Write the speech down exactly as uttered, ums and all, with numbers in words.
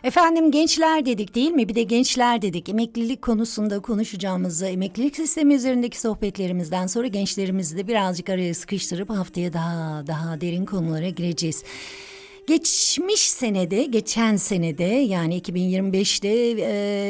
Efendim gençler dedik değil mi? Bir de gençler dedik. Emeklilik konusunda konuşacağımızı, emeklilik sistemi üzerindeki sohbetlerimizden sonra gençlerimizi de birazcık araya sıkıştırıp haftaya daha daha derin konulara gireceğiz. Geçmiş senede, geçen senede yani iki bin yirmi beşte e,